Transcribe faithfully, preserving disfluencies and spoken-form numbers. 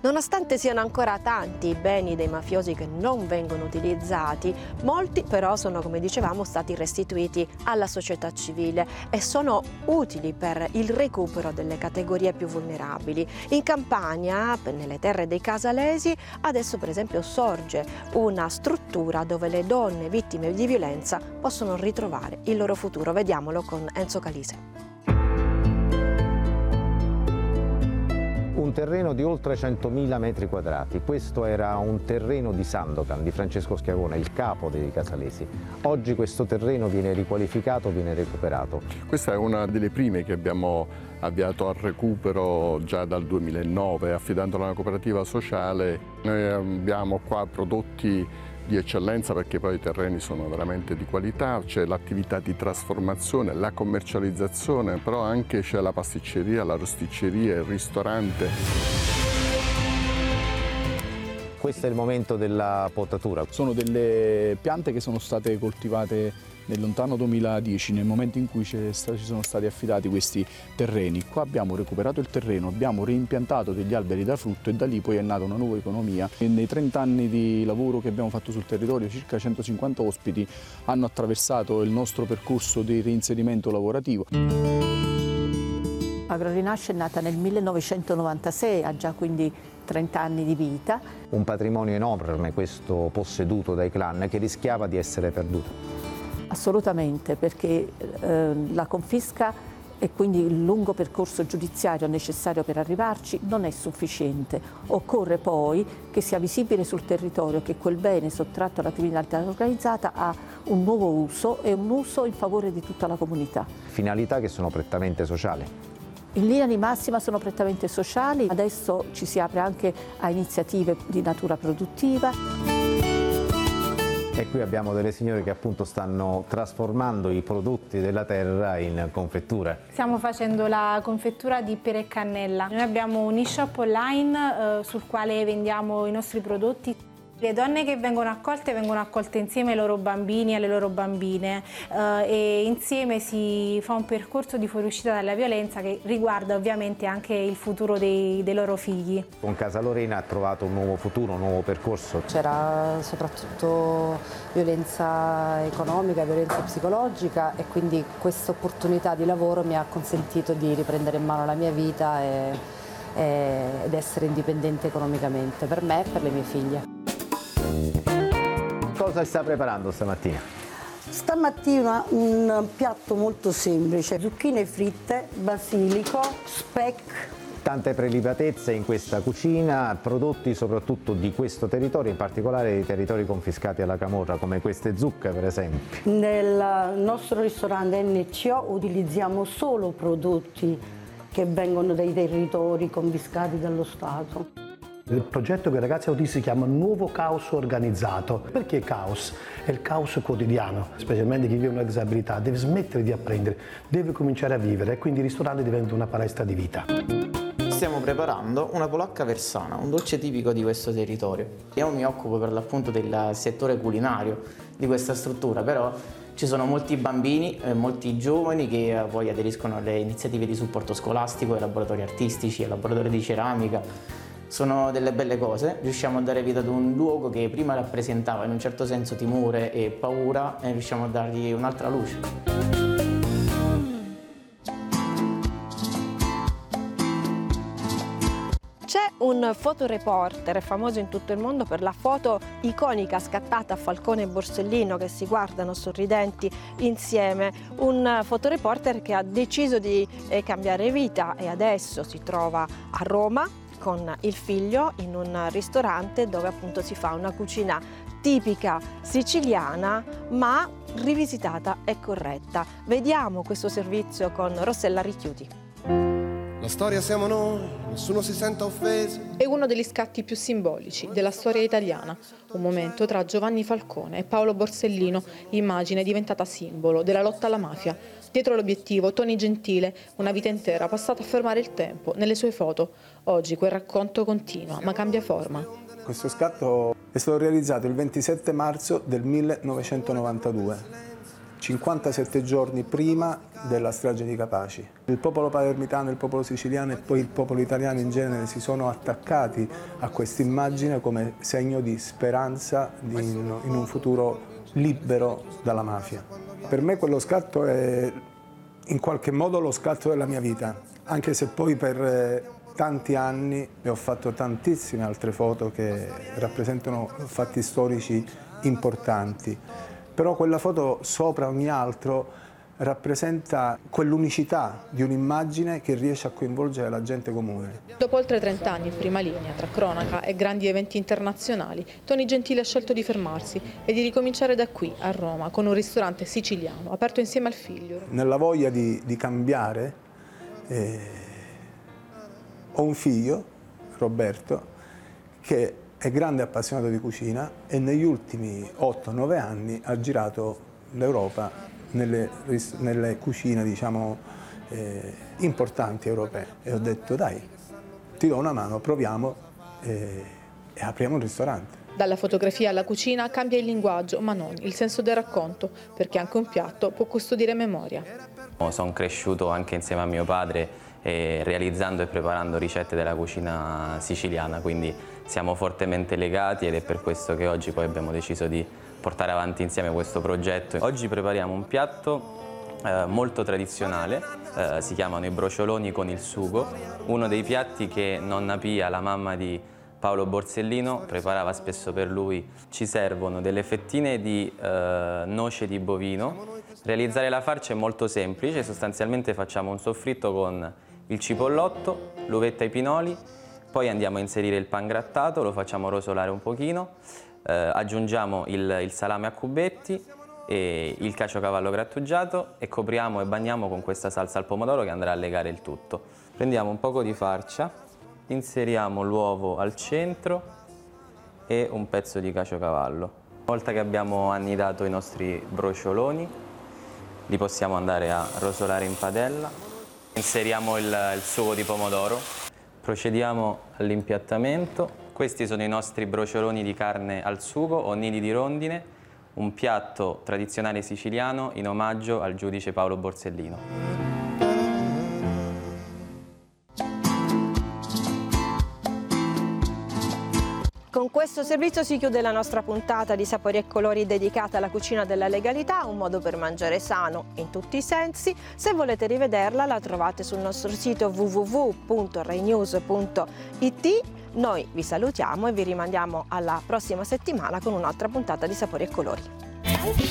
Nonostante siano ancora tanti i beni dei mafiosi che non vengono utilizzati, molti però sono, come dicevamo, stati restituiti alla società civile e sono utili per il recupero delle categorie più vulnerabili. In Campania, nelle terre dei Casalesi, adesso per esempio sorge una struttura dove le donne vittime di violenza possono ritrovare il loro futuro. Vediamolo con Enzo Calise. Un terreno di oltre centomila metri quadrati. Questo era un terreno di Sandokan, di Francesco Schiavone, il capo dei Casalesi. Oggi questo terreno viene riqualificato, viene recuperato. Questa è una delle prime che abbiamo avviato al recupero già dal duemilanove, affidandola a una cooperativa sociale. Noi abbiamo qua prodotti di eccellenza perché poi i terreni sono veramente di qualità, c'è l'attività di trasformazione, la commercializzazione, però anche c'è la pasticceria, la rosticceria, il ristorante. Questo è il momento della potatura. Sono delle piante che sono state coltivate nel lontano duemiladieci, nel momento in cui ci sono stati affidati questi terreni. Qua abbiamo recuperato il terreno, abbiamo reimpiantato degli alberi da frutto e da lì poi è nata una nuova economia. E nei trenta anni di lavoro che abbiamo fatto sul territorio, circa centocinquanta ospiti hanno attraversato il nostro percorso di reinserimento lavorativo. Agrorinasce è nata nel millenovecentonovantasei, ha già quindi trenta anni di vita. Un patrimonio enorme questo posseduto dai clan che rischiava di essere perduto. Assolutamente, perché eh, la confisca e quindi il lungo percorso giudiziario necessario per arrivarci non è sufficiente. Occorre poi che sia visibile sul territorio che quel bene sottratto alla criminalità organizzata ha un nuovo uso e un uso in favore di tutta la comunità. Finalità che sono prettamente sociali. In linea di massima sono prettamente sociali, adesso ci si apre anche a iniziative di natura produttiva. E qui abbiamo delle signore che appunto stanno trasformando i prodotti della terra in confettura. Stiamo facendo la confettura di pere e cannella. Noi abbiamo un e-shop online eh, sul quale vendiamo i nostri prodotti. Le donne che vengono accolte vengono accolte insieme ai loro bambini e alle loro bambine eh, e insieme si fa un percorso di fuoriuscita dalla violenza che riguarda ovviamente anche il futuro dei, dei loro figli. Con Casa Lorena ha trovato un nuovo futuro, un nuovo percorso. C'era soprattutto violenza economica, violenza psicologica e quindi questa opportunità di lavoro mi ha consentito di riprendere in mano la mia vita e, e, ed essere indipendente economicamente per me e per le mie figlie. Cosa sta preparando stamattina? Stamattina un piatto molto semplice, zucchine fritte, basilico, speck. Tante prelibatezze in questa cucina, prodotti soprattutto di questo territorio, in particolare dei territori confiscati alla camorra, come queste zucche per esempio. Nel nostro ristorante N C O utilizziamo solo prodotti che vengono dai territori confiscati dallo Stato. Il progetto che i ragazzi autisti chiamano Nuovo Caos Organizzato. Perché caos? È il caos quotidiano, specialmente chi vive una disabilità, deve smettere di apprendere, deve cominciare a vivere e quindi il ristorante diventa una palestra di vita. Stiamo preparando una polacca versana, un dolce tipico di questo territorio. Io mi occupo per l'appunto del settore culinario di questa struttura, però ci sono molti bambini e molti giovani che poi aderiscono alle iniziative di supporto scolastico, ai laboratori artistici, ai laboratori di ceramica. Sono delle belle cose, riusciamo a dare vita ad un luogo che prima rappresentava in un certo senso timore e paura e riusciamo a dargli un'altra luce. C'è un fotoreporter famoso in tutto il mondo per la foto iconica scattata a Falcone e Borsellino che si guardano sorridenti insieme, un fotoreporter che ha deciso di eh, cambiare vita e adesso si trova a Roma con il figlio in un ristorante dove appunto si fa una cucina tipica siciliana ma rivisitata e corretta. Vediamo questo servizio con Rossella Richiuti. La storia siamo noi, nessuno si senta offeso. È uno degli scatti più simbolici della storia italiana, un momento tra Giovanni Falcone e Paolo Borsellino, immagine diventata simbolo della lotta alla mafia. Dietro l'obiettivo Tony Gentile, una vita intera passata a fermare il tempo nelle sue foto. Oggi quel racconto continua, ma cambia forma. Questo scatto è stato realizzato il ventisette marzo del millenovecentonovantadue. cinquantasette giorni prima della strage di Capaci. Il popolo palermitano, il popolo siciliano e poi il popolo italiano in genere si sono attaccati a questa immagine come segno di speranza di, in, in un futuro libero dalla mafia. Per me quello scatto è in qualche modo lo scatto della mia vita, anche se poi per tanti anni e ho fatto tantissime altre foto che rappresentano fatti storici importanti. Però quella foto sopra ogni altro rappresenta quell'unicità di un'immagine che riesce a coinvolgere la gente comune. Dopo oltre trenta anni in prima linea tra cronaca e grandi eventi internazionali, Tony Gentile ha scelto di fermarsi e di ricominciare da qui, a Roma, con un ristorante siciliano aperto insieme al figlio. Nella voglia di, di cambiare, eh, ho un figlio, Roberto, che è grande appassionato di cucina e negli ultimi otto nove anni ha girato l'Europa nelle, nelle cucine, diciamo, eh, importanti europee. E ho detto, dai, ti do una mano, proviamo eh, e apriamo un ristorante. Dalla fotografia alla cucina cambia il linguaggio, ma non il senso del racconto, perché anche un piatto può custodire memoria. Sono cresciuto anche insieme a mio padre e realizzando e preparando ricette della cucina siciliana, quindi siamo fortemente legati ed è per questo che oggi poi abbiamo deciso di portare avanti insieme questo progetto. Oggi prepariamo un piatto eh, molto tradizionale, eh, si chiamano i brocioloni con il sugo, uno dei piatti che nonna Pia, la mamma di Paolo Borsellino, preparava spesso per lui. Ci servono delle fettine di eh, noce di bovino. Realizzare la farcia è molto semplice, sostanzialmente facciamo un soffritto con il cipollotto, l'uvetta ai pinoli, poi andiamo a inserire il pangrattato, lo facciamo rosolare un pochino, eh, aggiungiamo il, il salame a cubetti e il caciocavallo grattugiato e copriamo e bagniamo con questa salsa al pomodoro che andrà a legare il tutto. Prendiamo un poco di farcia, inseriamo l'uovo al centro e un pezzo di caciocavallo. Una volta che abbiamo annidato i nostri brocioloni, li possiamo andare a rosolare in padella. Inseriamo il, il sugo di pomodoro, procediamo all'impiattamento. Questi sono i nostri brocioloni di carne al sugo o nidi di rondine, un piatto tradizionale siciliano in omaggio al giudice Paolo Borsellino. Con questo servizio si chiude la nostra puntata di Sapori e Colori dedicata alla cucina della legalità, un modo per mangiare sano in tutti i sensi. Se volete rivederla la trovate sul nostro sito w w w punto rai news punto i t. Noi vi salutiamo e vi rimandiamo alla prossima settimana con un'altra puntata di Sapori e Colori.